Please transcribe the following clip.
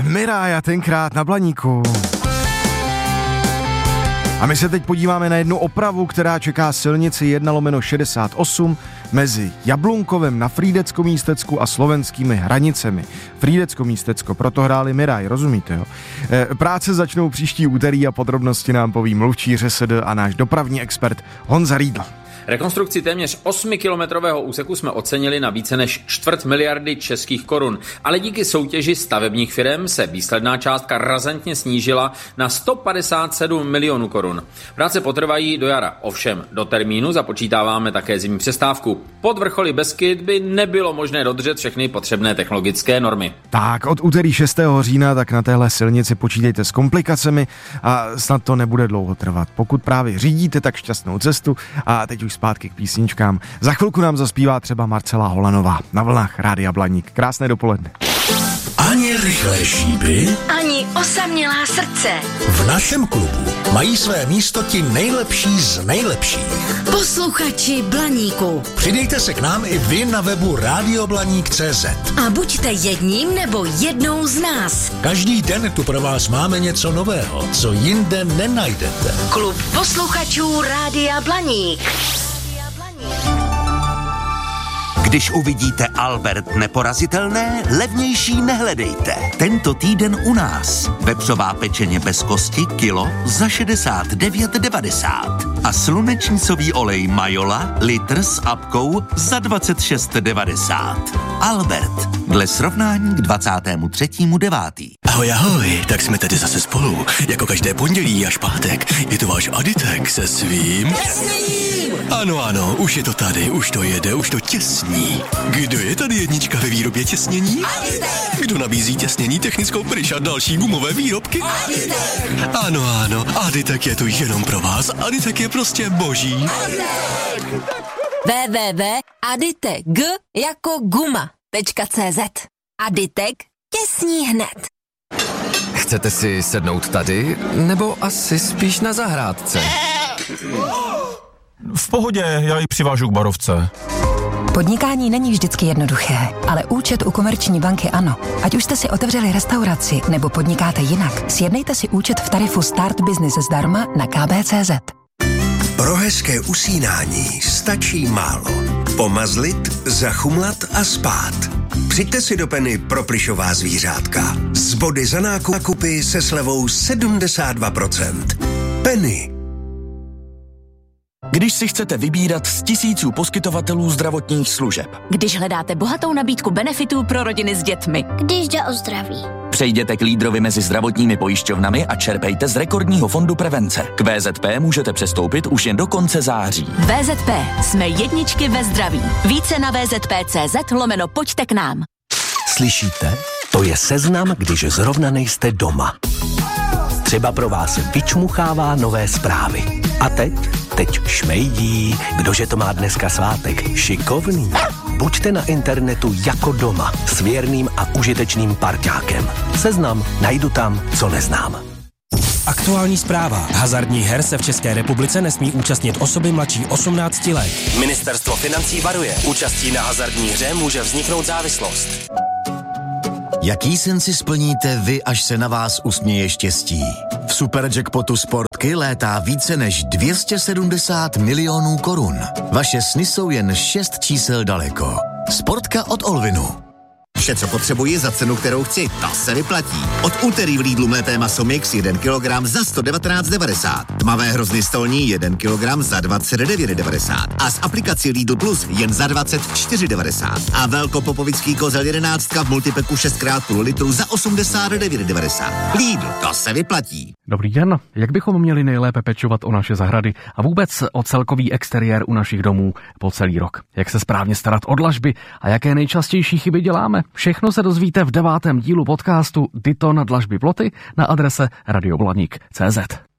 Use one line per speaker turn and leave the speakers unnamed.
Mirája tenkrát na Blaníku. A my se teď podíváme na jednu opravu, která čeká silnici 1/68 mezi Jablunkovem na Frýdecko-Místecku a slovenskými hranicemi. Frýdecko-Místecko, proto hráli Miraj, rozumíte, jo? Práce začnou příští úterý a podrobnosti nám poví mluvčí ŘSD a náš dopravní expert Honza Riedl.
Rekonstrukci téměř 8kilometrového úseku jsme ocenili na více než 250 miliardy českých korun, ale díky soutěži stavebních firem se výsledná částka razantně snížila na 157 milionů korun. Práce potrvají do jara, ovšem do termínu započítáváme také zimní přestávku. Pod vrcholy Beskyd by nebylo možné dodržet všechny potřebné technologické normy.
Tak, od úterý 6. října tak na téhle silnici počítejte s komplikacemi a snad to nebude dlouho trvat. Pokud právě řídíte, tak šťastnou cestu a teď už zpátky k písničkám. Za chvilku nám zaspívá třeba Marcela Holanová na vlnách Rádia Blaník. Krásné dopoledne.
Ani rychlé šípy,
ani osamělá srdce.
v našem klubu mají své místo ti nejlepší z nejlepších.
Posluchači Blaníku.
Přidejte se k nám i vy na webu radioblaník.cz.
A buďte jedním nebo jednou z nás.
Každý den tu pro vás máme něco nového, co jinde nenajdete.
Klub posluchačů Rádia Blaník.
Když uvidíte Albert neporazitelné, levnější nehledejte. Tento týden u nás. Vepřová pečeně bez kosti kilo za 69,90. A slunečnicový olej Majola litr s apkou za 26,90. Albert. Dle srovnání k 23.9.
Ahoj, ahoj, tak jsme tady zase spolu. Jako každé pondělí až pátek. Je to váš Aditek se svým... Ano, už je to tady, už to jede, už to těsní. Kdo je tady jednička ve výrobě těsnění? Kdo nabízí těsnění, technickou pryč a další gumové výrobky? Ano, Aditek je tu jenom pro vás. Aditek je prostě boží.
www.aditek jako guma.cz. Aditek těsní hned.
Chcete si sednout tady, nebo asi spíš na zahrádce?
V pohodě, já ji přivážu k barovce.
Podnikání není vždycky jednoduché, ale účet u Komerční banky ano. Ať už jste si otevřeli restauraci nebo podnikáte jinak, sjednejte si účet v tarifu Start Business zdarma na kb.cz.
Pro hezké usínání stačí málo. Pomazlit, zachumlat a spát. Přijďte si do Penny pro plyšová zvířátka. Z body za nákupy se slevou 72%. Penny.
Když si chcete vybírat z tisíců poskytovatelů zdravotních služeb.
Když hledáte bohatou nabídku benefitů pro rodiny s dětmi.
Když jde o zdraví.
Přejděte k lídrovi mezi zdravotními pojišťovnami a čerpejte z rekordního fondu prevence. K VZP můžete přestoupit už jen do konce září.
VZP. Jsme jedničky ve zdraví. Více na vzp.cz/pojďte k nám.
Slyšíte? To je seznam, když zrovna nejste doma. Třeba pro vás vyčmuchává nové zprávy. A teď šmejdí, kdože to má dneska svátek, šikovný. Buďte na internetu jako doma, s věrným a užitečným parťákem. Seznam najdu tam, co neznám.
Aktuální zpráva. Hazardních her se v České republice nesmí účastnit osoby mladší 18 let.
Ministerstvo financí varuje. Účastí na hazardní hře může vzniknout závislost.
Jaký sen si splníte vy, až se na vás usměje štěstí? V Superjackpotu Sportky létá více než 270 milionů korun. Vaše sny jsou jen 6 čísel daleko. Sportka od Olvinu.
Vše, co potřebuji za cenu, kterou chci, to se vyplatí. Od úterý v Lidlu mlété maso mix 1 kg za 119,90. Tmavé hrozny stolní 1 kg za 29,90. A z aplikací Lidl Plus jen za 24,90. A velkopopovický kozel 11 v multipeku 6x0 litru za 89,90. Lidl, to se vyplatí.
Dobrý den, jak bychom měli nejlépe pečovat o naše zahrady a vůbec o celkový exteriér u našich domů po celý rok? Jak se správně starat o dlažby a jaké nejčastější chyby děláme? Všechno se dozvíte v 9. dílu podcastu Dyton dlažby ploty na adrese radioblaník.cz.